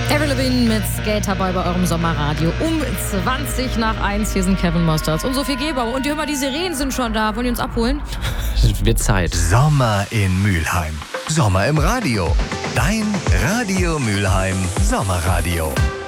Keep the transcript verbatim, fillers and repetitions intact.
Avril Lavigne mit Skaterboy bei eurem Sommerradio um zwanzig nach eins. Hier sind Kevin Mostards und Sophie Gebauer. Und hör mal, die Sirenen sind schon da. Wollen die uns abholen? Es wird Zeit. Sommer in Mülheim. Sommer im Radio. Dein Radio Mülheim Sommerradio.